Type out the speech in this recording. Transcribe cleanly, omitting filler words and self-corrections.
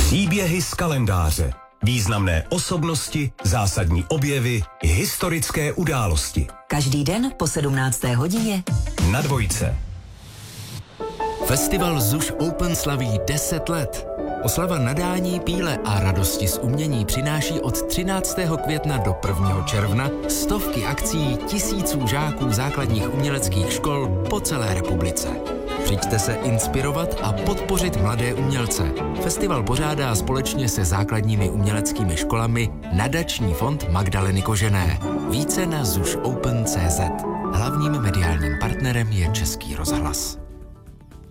Příběhy z kalendáře. Významné osobnosti, zásadní objevy, historické události. Každý den po 17. hodině Na Dvojce. Festival ZUŠ Open slaví 10 let. Oslava nadání, píle a radosti z umění přináší od 13. května do 1. června stovky akcí tisíců žáků základních uměleckých škol po celé republice. Přijďte se inspirovat a podpořit mladé umělce. Festival pořádá společně se základními uměleckými školami Nadační fond Magdaleny Kožené. Více na zušopen.cz. Hlavním mediálním partnerem je Český rozhlas.